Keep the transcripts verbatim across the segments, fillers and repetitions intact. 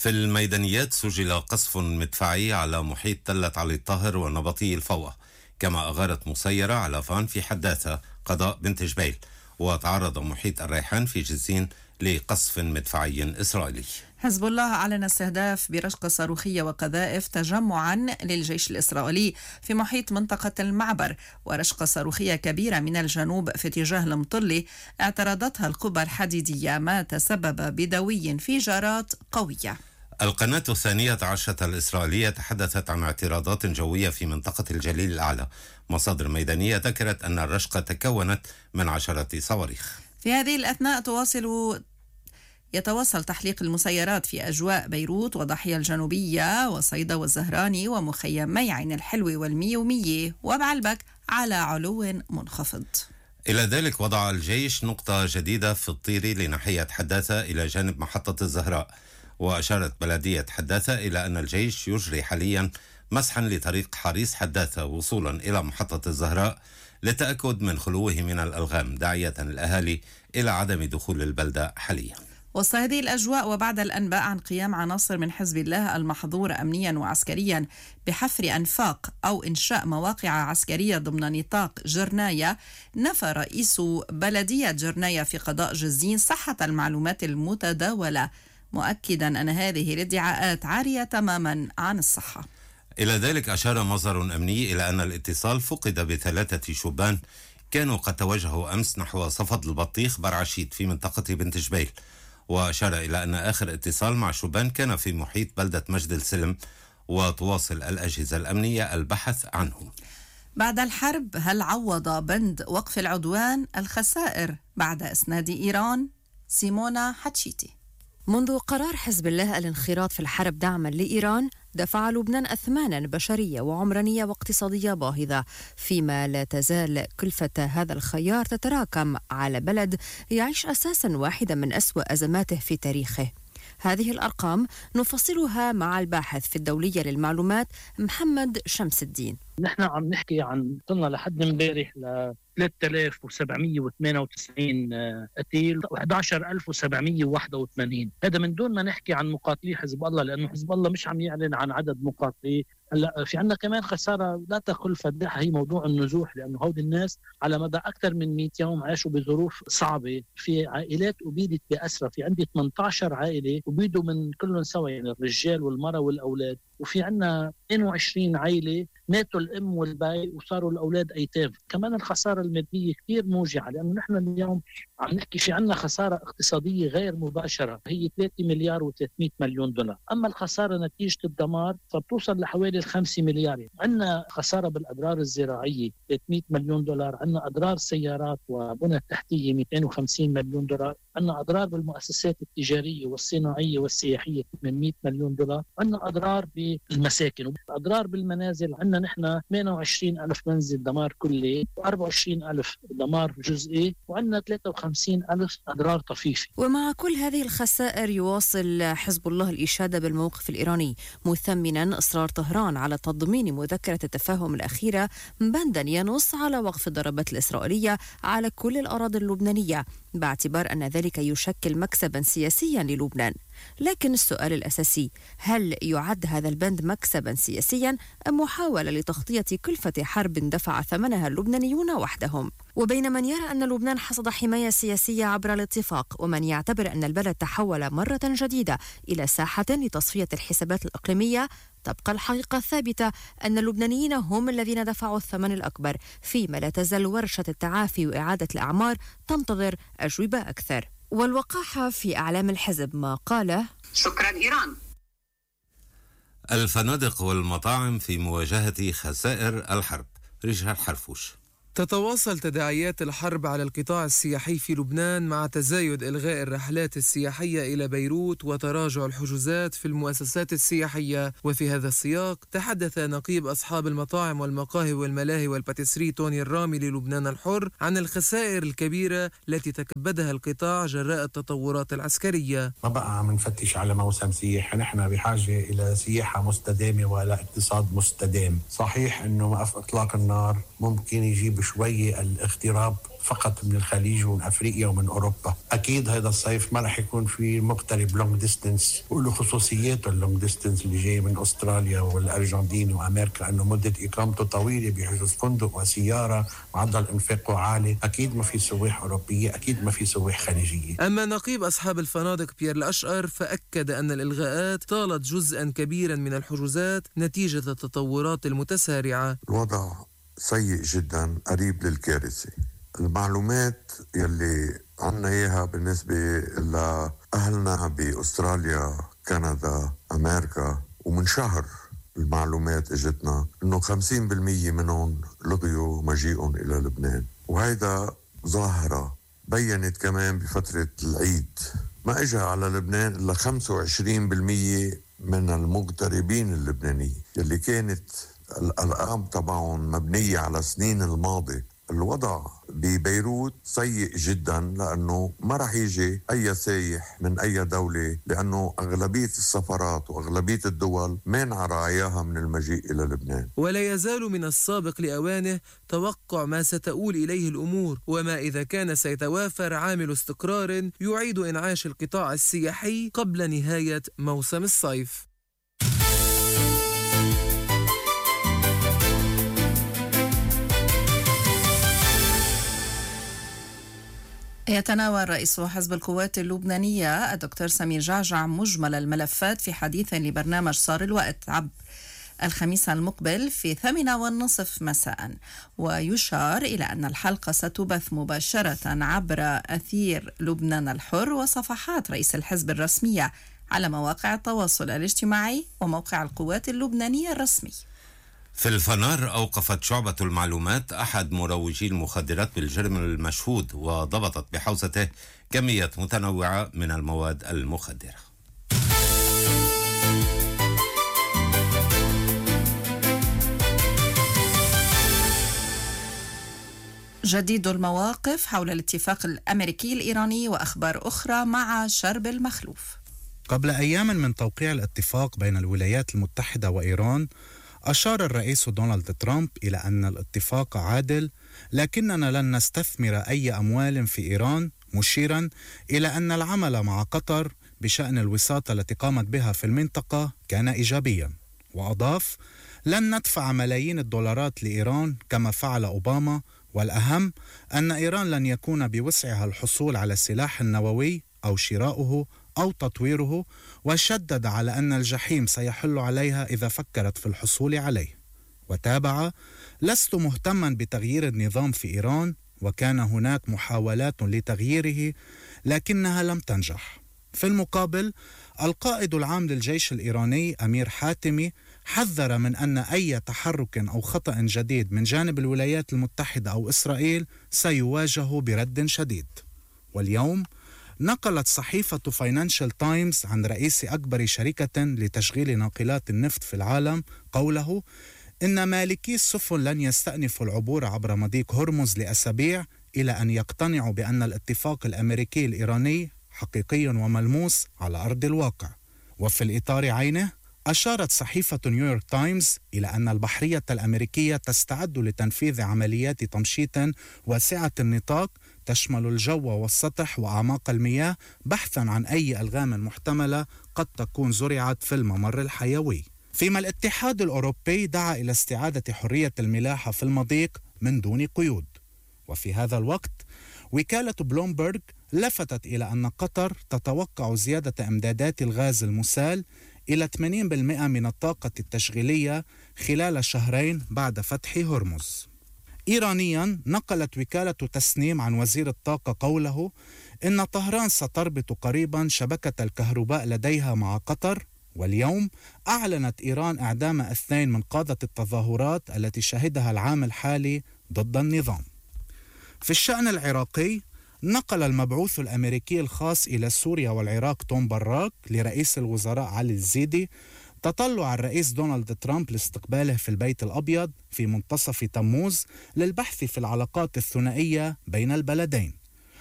في الميدانيات سجل قصف مدفعي على محيط تلة علي الطاهر ونبطي الفوة، كما أغارت مسيرة على فان في حداثة قضاء بنت جبيل، وتعرض محيط الريحان في جزين لقصف مدفعي إسرائيلي. حزب الله أعلن استهداف برشقة صاروخية وقذائف تجمعا للجيش الإسرائيلي في محيط منطقة المعبر، ورشقة صاروخية كبيرة من الجنوب في اتجاه المطلي اعترضتها القوى الحديدية، ما تسبب بدوي انفجارات قوية. القناة الثانية عشرة الإسرائيلية تحدثت عن اعتراضات جوية في منطقة الجليل الأعلى. مصادر ميدانية ذكرت أن الرشقة تكونت من عشرة صواريخ. في هذه الأثناء تواصل يتواصل تحليق المسيرات في أجواء بيروت وضاحية الجنوبية وصيدا والزهراني ومخيم مي عين الحلو والميومية وبعلبك على علو منخفض. إلى ذلك وضع الجيش نقطة جديدة في الطيري لناحية حداثة إلى جانب محطة الزهراء، وأشارت بلدية حداثة إلى أن الجيش يجري حاليا مسحا لطريق حريص حداثة وصولا إلى محطة الزهراء للتأكد من خلوه من الألغام، داعية الأهالي إلى عدم دخول البلدة حاليا. وسط هذه الأجواء وبعد الأنباء عن قيام عناصر من حزب الله المحظور أمنيا وعسكريا بحفر أنفاق أو إنشاء مواقع عسكرية ضمن نطاق جرناية، نفى رئيس بلدية جرناية في قضاء جزين صحة المعلومات المتداولة، مؤكدا أن هذه الادعاءات عارية تماما عن الصحة. إلى ذلك أشار مصدر أمني إلى أن الاتصال فقد بثلاثة شبان كانوا قد توجهوا أمس نحو صفد البطيخ برعشيد في منطقة بنت جبيل، وأشار إلى أن آخر اتصال مع شبان كان في محيط بلدة مجد السلم، وتواصل الأجهزة الأمنية البحث عنهم. بعد الحرب هل عوض بند وقف العدوان الخسائر بعد إسناد إيران؟ سيمونا حتشيتي. منذ قرار حزب الله الانخراط في الحرب دعما لإيران، دفع لبنان أثمانا بشرية وعمرانية واقتصادية باهظة، فيما لا تزال كلفة هذا الخيار تتراكم على بلد يعيش أساسا واحدا من أسوأ أزماته في تاريخه. هذه الأرقام نفصلها مع الباحث في الدولية للمعلومات محمد شمس الدين. نحن عم نحكي عن وصلنا لحد امبارح ل ثلاثة آلاف وسبعمية وثمانية وتسعين قتيل وأحد عشر ألف وسبعمية وواحد وثمانين، هذا من دون ما نحكي عن مقاتلي حزب الله، لأنه حزب الله مش عم يعلن عن عدد مقاتلي. هلا في عندنا كمان خسارة لا تقل فادحة، هي موضوع النزوح، لأنه هؤلاء الناس على مدى أكثر من مئة يوم عاشوا بظروف صعبة، في عائلات أبيدت بأسرى، في عندي ثمانية عشر عائلة أبيدوا من كلهم سوا، يعني الرجال والمرأة والأولاد، وفي عندنا اثنين وعشرين عائلة ماتوا الأم والباي وصاروا الأولاد أيتام. كمان الخسارة المادية كثير موجعة، لأنه نحن اليوم عم نحكي في عنا خسارة اقتصادية غير مباشرة هي ثلاثة مليار وثلاثمئة مليون دولار، أما الخسارة نتيجة الدمار فبتوصل لحوالي الخمسة مليار. يعني عنا خسارة بالأضرار الزراعية ثلاثمئة مليون دولار، عنا أضرار سيارات وبنى تحتية مئتين وخمسين مليون دولار، عنا أضرار بالمؤسسات التجارية والصناعية والسياحية ثمانمئة مليون دولار، عنا أضرار بالمساكن، أضرار بالمنازل. عنا نحن ثمانية وعشرين ألف منزل دمار كلي وأربعة وعشرين ألف دمار جزئي، وعنا ثلاثة وخمسين ألف أضرار طفيفة. ومع كل هذه الخسائر يواصل حزب الله الإشادة بالموقف الإيراني، مثمنا إصرار طهران على تضمين مذكرة التفاهم الأخيرة بندا ينص على وقف الضربات الإسرائيلية على كل الأراضي اللبنانية، باعتبار أن ذلك يشكل مكسبا سياسيا للبنان. لكن السؤال الأساسي، هل يعد هذا البند مكسبا سياسيا أم محاولة لتغطية كلفة حرب دفع ثمنها اللبنانيون وحدهم؟ وبين من يرى أن لبنان حصد حماية سياسية عبر الاتفاق، ومن يعتبر أن البلد تحول مرة جديدة إلى ساحة لتصفية الحسابات الإقليمية، تبقى الحقيقة الثابتة أن اللبنانيين هم الذين دفعوا الثمن الأكبر، فيما لا تزال ورشة التعافي وإعادة الأعمار تنتظر أجوبة أكثر. والوقاحة في أعلام الحزب ما قاله: شكرا إيران. الفنادق والمطاعم في مواجهة خسائر الحرب. رجال حرفوش. تتواصل تداعيات الحرب على القطاع السياحي في لبنان مع تزايد إلغاء الرحلات السياحية إلى بيروت وتراجع الحجوزات في المؤسسات السياحية. وفي هذا السياق تحدث نقيب أصحاب المطاعم والمقاهي والملاهي والباتيسري توني الرامي للبنان الحر عن الخسائر الكبيرة التي تكبدها القطاع جراء التطورات العسكرية. ما بقى عم نفتش على موسم سياحة، نحن بحاجة إلى سياحة مستدامة وإلى اقتصاد مستدام. صحيح أنه وقف إطلاق النار ممكن يجيب بشوية الاغتراب فقط من الخليج ومن أفريقيا ومن أوروبا. أكيد هذا الصيف ما رح يكون في مغترب لونج ديستنس، وله خصوصياته اللونج ديستنس اللي جاي من أستراليا والأرجنتين وأمريكا، أنه مدة إقامته طويلة بحجز فندق وسيارة، معدل إنفاقه عالي. أكيد ما في سواح أوروبية، أكيد ما في سواح خليجية. أما نقيب أصحاب الفنادق بيير الأشقر فأكد أن الإلغاءات طالت جزءا كبيرا من الحجوزات نتيجة التطورات المتسارعة. الوضع سيء جدا، قريب للكارثة. المعلومات يلي عنا إياها بالنسبة لأهلنا بأستراليا، كندا، أمريكا، ومن شهر المعلومات اجتنا إنه خمسين بالمية منهم لغيوا مجيئهم إلى لبنان، وهيدا ظاهرة بينت كمان بفترة العيد. ما إجا على لبنان إلا خمسة وعشرين بالمية من المغتربين اللبنانيين يلي كانت الأرقام تبعهم مبنية على سنين الماضي. الوضع ببيروت سيء جدا لأنه ما رح يجي أي سايح من أي دولة، لأنه أغلبية السفارات وأغلبية الدول مانعة رعاياها من المجيء إلى لبنان. ولا يزال من السابق لأوانه توقع ما ستؤول إليه الأمور، وما إذا كان سيتوافر عامل استقرار يعيد إنعاش القطاع السياحي قبل نهاية موسم الصيف. يتناول رئيس حزب القوات اللبنانية الدكتور سمير جعجع مجمل الملفات في حديث لبرنامج صار الوقت عبر الخميس المقبل في الثامنة والنصف مساء، ويشار إلى أن الحلقة ستبث مباشرة عبر أثير لبنان الحر وصفحات رئيس الحزب الرسمية على مواقع التواصل الاجتماعي وموقع القوات اللبنانية الرسمي. في الفنار أوقفت شعبة المعلومات أحد مروجي المخدرات بالجرم المشهود، وضبطت بحوزته كمية متنوعة من المواد المخدرة. جديد المواقف حول الاتفاق الأمريكي الإيراني وأخبار أخرى مع شرب المخلوف. قبل أيام من توقيع الاتفاق بين الولايات المتحدة وإيران، أشار الرئيس دونالد ترامب إلى أن الاتفاق عادل، لكننا لن نستثمر أي أموال في إيران، مشيرا إلى أن العمل مع قطر بشأن الوساطة التي قامت بها في المنطقة كان إيجابيا. وأضاف: لن ندفع ملايين الدولارات لإيران كما فعل أوباما، والأهم أن إيران لن يكون بوسعها الحصول على السلاح النووي أو شراؤه أو تطويره، وشدد على أن الجحيم سيحل عليها إذا فكرت في الحصول عليه. وتابع: لست مهتما بتغيير النظام في إيران، وكان هناك محاولات لتغييره لكنها لم تنجح. في المقابل، القائد العام للجيش الإيراني أمير حاتمي حذر من أن أي تحرك أو خطأ جديد من جانب الولايات المتحدة أو إسرائيل سيواجه برد شديد. واليوم نقلت صحيفة فاينانشال تايمز عن رئيس أكبر شركة لتشغيل ناقلات النفط في العالم قوله إن مالكي السفن لن يستأنفوا العبور عبر مضيق هرمز لأسابيع إلى أن يقتنعوا بأن الاتفاق الأمريكي الإيراني حقيقي وملموس على أرض الواقع. وفي الإطار عينه، أشارت صحيفة نيويورك تايمز إلى أن البحرية الأمريكية تستعد لتنفيذ عمليات تمشيط واسعة النطاق تشمل الجو والسطح وأعماق المياه، بحثا عن أي ألغام محتملة قد تكون زرعت في الممر الحيوي. فيما الاتحاد الأوروبي دعا إلى استعادة حرية الملاحة في المضيق من دون قيود. وفي هذا الوقت، وكالة بلومبرغ لفتت إلى أن قطر تتوقع زيادة إمدادات الغاز المسال إلى ثمانين بالمئة من الطاقة التشغيلية خلال شهرين بعد فتح هرمز. إيرانيا، نقلت وكالة تسنيم عن وزير الطاقة قوله إن طهران ستربط قريبا شبكة الكهرباء لديها مع قطر. واليوم أعلنت إيران إعدام اثنين من قادة التظاهرات التي شهدها العام الحالي ضد النظام. في الشأن العراقي، نقل المبعوث الأمريكي الخاص إلى سوريا والعراق توم براك لرئيس الوزراء علي الزيدي تطلع الرئيس دونالد ترامب لاستقباله في البيت الأبيض في منتصف تموز للبحث في العلاقات الثنائية بين البلدين.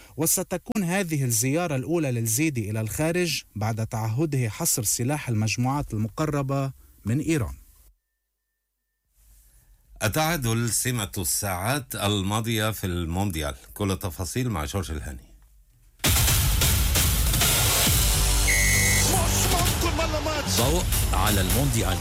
وستكون هذه الزيارة الأولى للزيدي إلى الخارج بعد تعهده حصر سلاح المجموعات المقربة من إيران. التعادل سمة الساعات الماضية في المونديال. كل التفاصيل مع جورج الهاني. ضوء على المونديال.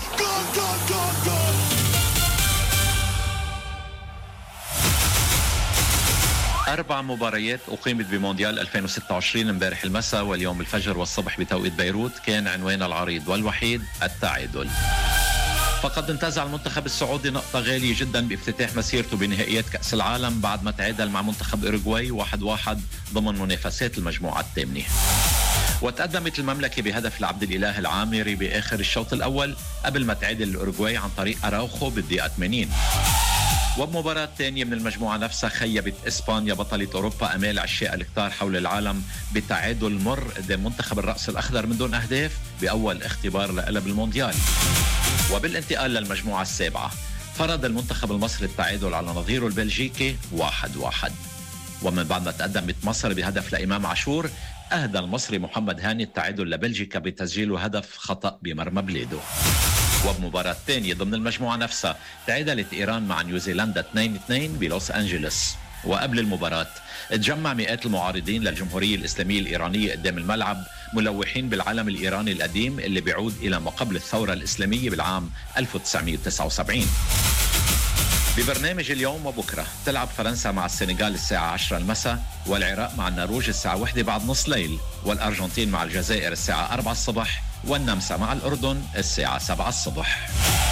أربع مباريات أقيمت بمونديال ألفين وستة وعشرين امبارح المساء واليوم الفجر والصبح بتوقيت بيروت. كان عنوان العريض والوحيد التعادل. فقد انتزع المنتخب السعودي نقطة غالية جدا بافتتاح مسيرته بنهائيات كأس العالم بعد ما تعادل مع منتخب أوروغواي واحد واحد ضمن منافسات المجموعة الثامنة. وتقدمت المملكة بهدف لعبد الإله العامري بآخر الشوط الأول قبل ما تعادل الأوروغواي عن طريق أراوخو بالدقيقة ثمانين. وبمباراة ثانية من المجموعة نفسها خيبت إسبانيا بطلة أوروبا أمال عشاق الكتار حول العالم بتعادل مر قدام منتخب الرأس الأخضر من دون أهداف بأول اختبار لها بالمونديال. وبالانتقال للمجموعة السابعة فرض المنتخب المصري التعادل على نظيره البلجيكي واحد واحد. ومن بعد ما تقدمت مصر بهدف لإمام عاشور أهدى المصري محمد هاني التعادل لبلجيكا بتسجيل هدف خطأ بمرمى بلاده. وبمباراة ثانية ضمن المجموعة نفسها تعادلت إيران مع نيوزيلندا اثنين اثنين بلوس أنجلوس. وقبل المباراة تجمع مئات المعارضين للجمهورية الإسلامية الإيرانية قدام الملعب ملوحين بالعلم الإيراني القديم اللي بيعود إلى ما قبل الثورة الإسلامية بالعام ألف وتسعمئة وتسعة وسبعين. ببرنامج اليوم وبكرة تلعب فرنسا مع السنغال الساعة عشرة المساء، والعراق مع النرويج الساعة واحدة بعد نص ليل، والأرجنتين مع الجزائر الساعة أربعة الصبح، والنمسا مع الأردن الساعة سبعة الصبح.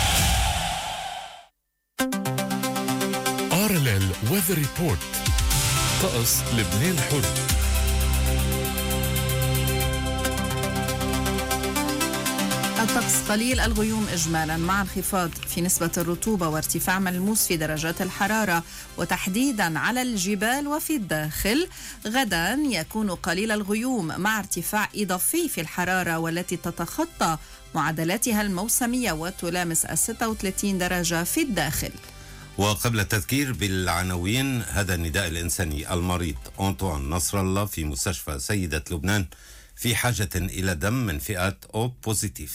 آر إل إل Weather Report. طقس لبنان الحر. الطقس قليل الغيوم إجمالا مع انخفاض في نسبة الرطوبة وارتفاع ملموس في درجات الحرارة وتحديدا على الجبال وفي الداخل. غدا يكون قليل الغيوم مع ارتفاع إضافي في الحرارة والتي تتخطى معدلاتها الموسمية وتلامس ستة وثلاثين درجة في الداخل. وقبل التذكير بالعناوين، هذا النداء الإنساني: المريض أنطوان نصر الله في مستشفى سيدة لبنان في حاجة إلى دم من فئة أو بوزيتيف.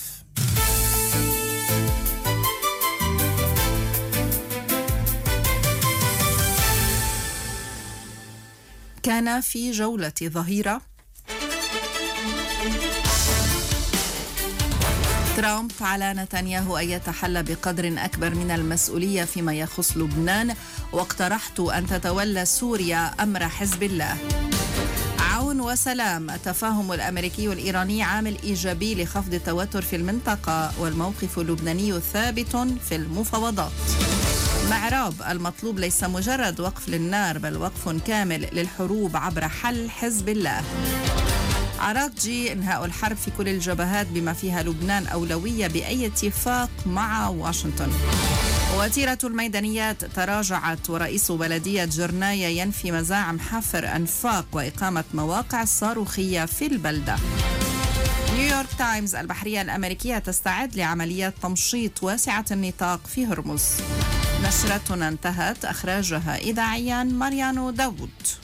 كان في جولة ظهيرة ترامب على نتنياهو أن يتحلى بقدر أكبر من المسؤولية فيما يخص لبنان، واقترحت أن تتولى سوريا أمر حزب الله. عون وسلام: التفاهم الأمريكي والإيراني عامل إيجابي لخفض التوتر في المنطقة، والموقف اللبناني ثابت في المفاوضات. معراب: المطلوب ليس مجرد وقف للنار بل وقف كامل للحروب عبر حل حزب الله. عراقجي: انهاء الحرب في كل الجبهات بما فيها لبنان أولوية بأي اتفاق مع واشنطن. وتيرة الميدانيات: تراجعت ورئيس بلدية جرناية ينفي مزاعم حفر أنفاق وإقامة مواقع صاروخية في البلدة. نيويورك تايمز: البحرية الأمريكية تستعد لعمليات تمشيط واسعة النطاق في هرمز. نشرتنا انتهت، أخرجها إذاعيا ماريانو داوود.